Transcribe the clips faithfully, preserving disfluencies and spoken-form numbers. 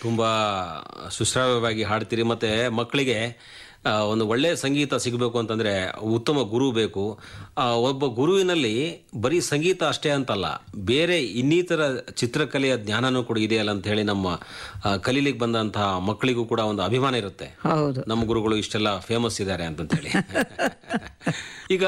ತುಂಬಾ ಸುಶ್ರಾವ್ಯವಾಗಿ ಹಾಡ್ತೀರಿ. ಮತ್ತೆ ಮಕ್ಕಳಿಗೆ ಒಂದು ಒಳ್ಳೆ ಸಂಗೀತ ಸಿಗಬೇಕು ಅಂತಂದ್ರೆ ಉತ್ತಮ ಗುರು ಬೇಕು. ಒಬ್ಬ ಗುರುವಿನಲ್ಲಿ ಬರೀ ಸಂಗೀತ ಅಷ್ಟೇ ಅಂತಲ್ಲ, ಬೇರೆ ಇನ್ನಿತರ ಚಿತ್ರಕಲೆಯ ಜ್ಞಾನನೂ ಕೂಡ ಇದೆಯಲ್ಲ ಅಂತ ಹೇಳಿ ನಮ್ಮ ಕಲೀಲಿಕ್ಕೆ ಬಂದಂತಹ ಮಕ್ಕಳಿಗೂ ಕೂಡ ಒಂದು ಅಭಿಮಾನ ಇರುತ್ತೆ. ನಮ್ಮ ಗುರುಗಳು ಇಷ್ಟೆಲ್ಲ ಫೇಮಸ್ ಇದ್ದಾರೆ ಅಂತ ಹೇಳಿ. ಈಗ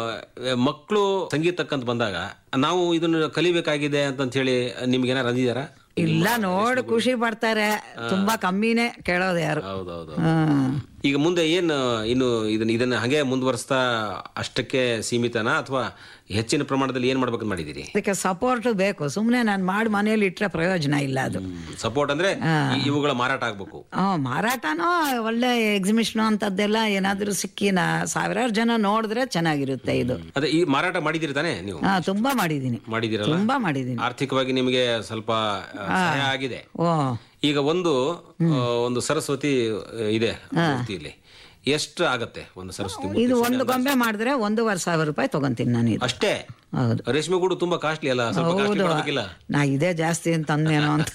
ಮಕ್ಕಳು ಸಂಗೀತಕ್ಕಂತ ಬಂದಾಗ ನಾವು ಇದನ್ನು ಕಲಿಬೇಕಾಗಿದೆ ಅಂತ ಹೇಳಿ ನಿಮ್ಗೆ ಏನಾರು ಅಂದಿದಾರ? ಇಲ್ಲ, ನೋಡ್ ಖುಷಿ ಪಡ್ತಾರೆ. ತುಂಬಾ ಕಮ್ಮಿನೇ ಕೇಳೋದು ಯಾರು. ಹೌದೌದು. ಈಗ ಮುಂದೆ ಏನು ಇನ್ನು ಇದನ್ನ ಇದನ್ನ ಹಾಗೆ ಮುಂದುವರಿಸ್ತಾ ಅಷ್ಟಕ್ಕೆ ಸೀಮಿತನಾ ಅಥವಾ ಹೆಚ್ಚಿನ ಪ್ರಮಾಣದಲ್ಲಿ ಏನ್ ಮಾಡ್ಬೇಕಂತ ಮಾಡಿದಿರಿ? ಅದಕ್ಕೆ ಸಪೋರ್ಟ್ ಬೇಕು. ಸುಮ್ನೆ ನಾನು ಮಾಡಿ ಮನೆಯಲ್ಲಿ ಇಟ್ರೆ ಪ್ರಯೋಜನ ಇಲ್ಲ. ಅದು ಸಪೋರ್ಟ್ ಅಂದ್ರೆ ಇವುಗಳ ಮಾರಾಟ ಆಗ್ಬೇಕು. ಹ್ಮ್, ಮಾರಾಟನೋ ಒಳ್ಳೆ ಎಕ್ಸಿಬಿಷನ್ ಅಂತದ್ದೆಲ್ಲ ಏನಾದ್ರೂ ಸಿಕ್ಕಿ ನಾ ಸಾವಿರಾರು ಜನ ನೋಡಿದ್ರೆ ಚೆನ್ನಾಗಿರುತ್ತೆ. ಇದು ಅದೇ ಈ ಮಾರಾಟ ಮಾಡಿದಿರಿ ತಾನೆ ನೀವು? ಹಾ, ತುಂಬಾ ಮಾಡಿದೀನಿ. ಮಾಡಿದಿರಲ್ಲ? ತುಂಬಾ ಮಾಡಿದೀನಿ. ಆರ್ಥಿಕವಾಗಿ ನಿಮಗೆ ಸ್ವಲ್ಪ ಸಹಾಯ ಆಗಿದೆ. ಓ, ಈಗ ಒಂದು ಒಂದು ಸರಸ್ವತಿ ಇದೆ ಮೂರ್ತಿಯಲ್ಲಿ ಎಷ್ಟು ಆಗತ್ತೆ ಒಂದು ಸರಸ್ವತಿ? ಇದು ಒಂದು ಗೊಂಬೆ ಮಾಡಿದ್ರೆ ಒಂದೂವರೆ ಸಾವಿರ ರೂಪಾಯಿ ತಗೊಂತೀನಿ ನಾನು. ಇದು ಅಷ್ಟೇ? ಹೌದು. ರೇಷ್ಮೆ ಗೂಡು ತುಂಬಾ ಕಾಸ್ಟ್ಲಿ ಅಲ್ಲ? ಹೌದು, ನಾ ಇದೇ ಜಾಸ್ತಿ ಅಂತ ಅಂದೇನೋ ಅಂತ.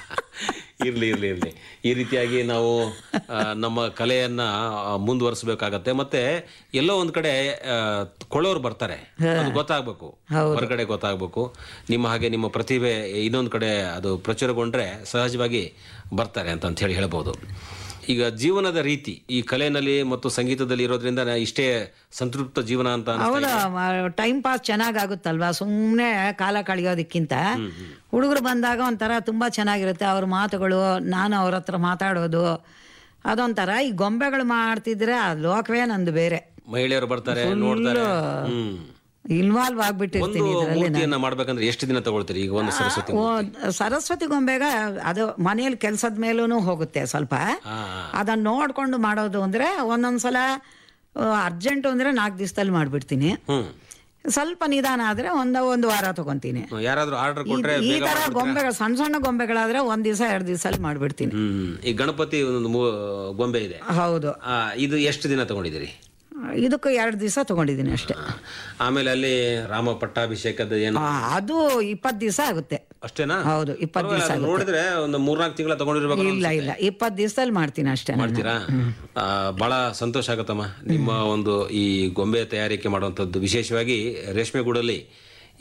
ಇರ್ಲಿ ಇರ್ಲಿ ಇರ್ಲಿ ಈ ರೀತಿಯಾಗಿ ನಾವು ನಮ್ಮ ಕಲೆಯನ್ನ ಮುಂದುವರಿಸಬೇಕಾಗತ್ತೆ. ಮತ್ತೆ ಎಲ್ಲೋ ಒಂದ್ ಕಡೆ ಕೊಳ್ಳೋರು ಬರ್ತಾರೆ, ಅದು ಗೊತ್ತಾಗ್ಬೇಕು, ಹೊರಗಡೆ ಗೊತ್ತಾಗ್ಬೇಕು. ನಿಮ್ಮ ಹಾಗೆ ನಿಮ್ಮ ಪ್ರತಿಭೆ ಇನ್ನೊಂದ್ ಕಡೆ ಅದು ಪ್ರಚುರಗೊಂಡ್ರೆ ಸಹಜವಾಗಿ ಬರ್ತಾರೆ ಅಂತ ಹೇಳಿ ಹೇಳ್ಬೋದು. ಈಗ ಜೀವನದ ರೀತಿ ಈ ಕಲೆನಲ್ಲಿ ಮತ್ತು ಸಂಗೀತದಲ್ಲಿ ಇರೋದ್ರಿಂದ ಇಷ್ಟೇ ಸಂತೃಪ್ತ ಜೀವನ ಅಂತ? ಹೌದಾ, ಟೈಮ್ ಪಾಸ್ ಚೆನ್ನಾಗಾಗುತ್ತಲ್ವಾ ಸುಮ್ಮನೆ ಕಾಲ ಕಳೆಯೋದಕ್ಕಿಂತ. ಹುಡುಗರು ಬಂದಾಗ ಒಂಥರ ತುಂಬಾ ಚೆನ್ನಾಗಿರುತ್ತೆ. ಅವ್ರ ಮಾತುಗಳು, ನಾನು ಅವ್ರ ಹತ್ರ ಮಾತಾಡೋದು, ಅದೊಂಥರ. ಈ ಗೊಂಬೆಗಳು ಮಾಡ್ತಿದ್ರೆ ಆ ಲೋಕವೇ ನಂದು ಬೇರೆ. ಮಹಿಳೆಯರು ಬರ್ತಾರೆ, ನೋಡ್ತಾರೆ, ಇನ್ವಾಲ್ವ್ ಆಗ್ಬಿಟ್ಟಿರ್ತೀನಿ ಇದರಲ್ಲಿ. ಮಾಡ್ಬೇಕಂದ್ರೆ ಎಷ್ಟು ದಿನ ತಗೊಳ್ತೀರಿ? ಈಗ ಒಂದು ಸರಸ್ವತಿ ಸರಸ್ವತಿ ಗೊಂಬೆಗ ಅದು ಮನೆಯಲ್ಲಿ ಕೆಲ್ಸದ ಮೇಲೂ ಹೋಗುತ್ತೆ ಸ್ವಲ್ಪ. ಅದನ್ನ ನೋಡ್ಕೊಂಡು ಮಾಡೋದು ಅಂದ್ರೆ ಒಂದೊಂದ್ಸಲ ಅರ್ಜೆಂಟ್ ಅಂದ್ರೆ ನಾಲ್ಕು ದಿವಸದಲ್ಲಿ ಮಾಡ್ಬಿಡ್ತೀನಿ. ಸ್ವಲ್ಪ ನಿಧಾನ ಆದ್ರೆ ಒಂದ ಒಂದು ವಾರ ತಗೊಂತೀನಿ. ಯಾರಾದ್ರೂ ಆರ್ಡರ್ ಕೊಟ್ರೆ ಈ ತರ ಗೊಂಬೆಗಳು, ಸಣ್ಣ ಸಣ್ಣ ಗೊಂಬೆಗಳಾದ್ರೆ ಒಂದ್ ದಿವಸ ಎರಡು ದಿವಸದಲ್ಲಿ ಮಾಡ್ಬಿಡ್ತೀನಿ. ಈ ಗಣಪತಿ ಒಂದು ಗೊಂಬೆ ಇದೆ. ಹೌದು. ಇದು ಎಷ್ಟು ದಿನ ತಗೊಂಡಿದ್ದೀರಿ? ಇದಕ್ಕೂ ಎರಡು ದಿವಸ ತಗೊಂಡಿದ್ದೀನಿ ಅಷ್ಟೇ. ಆಮೇಲೆ ಅಲ್ಲಿ ರಾಮ ಪಟ್ಟಾಭಿಷೇಕದ ಏನು? ಅದು ಇಪ್ಪತ್ತು ದಿವಸ ಆಗುತ್ತೆ. ಅಷ್ಟೇನಾ? ಹೌದು, ಇಪ್ಪತ್ತು ದಿವಸ. ನೋಡಿದ್ರೆ ಒಂದು ಮೂರ್ನಾಲ್ಕು ತಿಂಗಳ ತಗೊಂಡಿರ್ಬೇಕು. ಇಲ್ಲ ಇಲ್ಲ, ಇಪ್ಪತ್ತು ದಿವಸದಲ್ಲಿ ಮಾಡ್ತೀನಿ ಅಷ್ಟೇ. ಮಾಡ್ತೀರಾ? ಬಹಳ ಸಂತೋಷ ಆಗತ್ತಮ್ಮ. ನಿಮ್ಮ ಒಂದು ಈ ಗೊಂಬೆ ತಯಾರಿಕೆ ಮಾಡುವಂತದ್ದು, ವಿಶೇಷವಾಗಿ ರೇಷ್ಮೆಗೂಡಲ್ಲಿ